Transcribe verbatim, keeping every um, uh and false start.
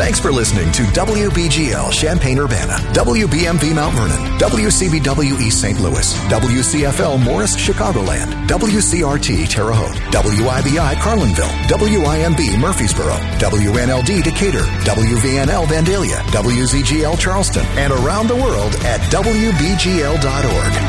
Thanks for listening to W B G L Champaign-Urbana, W B M V Mount Vernon, W C B W East Saint Louis, W C F L Morris Chicagoland, W C R T Terre Haute, W I B I Carlinville, W I M B Murfreesboro, W N L D Decatur, W V N L Vandalia, W Z G L Charleston, and around the world at W B G L dot org.